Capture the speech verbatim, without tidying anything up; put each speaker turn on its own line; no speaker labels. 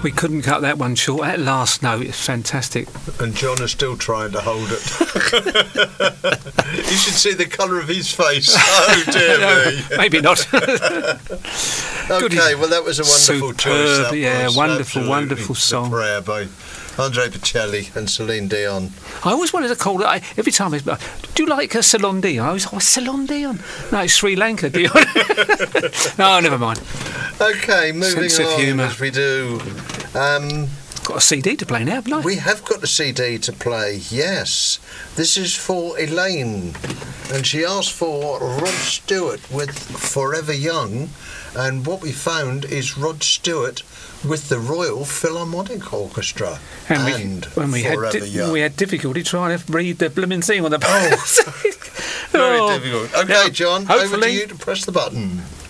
We couldn't cut that one short. That last note is fantastic.
And John is still trying to hold it. You should see the colour of his face. Oh, dear
no,
me.
Maybe not.
Okay, well, that was a wonderful
Superb,
choice. That
yeah,
was
wonderful,
absolutely
wonderful song.
The Prayer by Andre Bocelli and Celine Dion.
I always wanted to call it, I, every time, it's, do you like uh, Ceylon Dion? I always thought, oh, Ceylon Dion. No, it's Sri Lanka Dion. No, never mind.
Okay, moving
Sense of
on
humour.
as we do. Um,
Got a C D to play now, haven't I?
we have got a C D to play, yes. This is for Elaine, and she asked for Rod Stewart with Forever Young, and what we found is Rod Stewart with the Royal Philharmonic Orchestra
and,
and,
we, when we had
Forever
di-
Young.
we had difficulty trying to read the blooming thing on the
Oh, very
Oh.
difficult. Okay,
Yeah,
John, over to
hopefully.
you to press the button.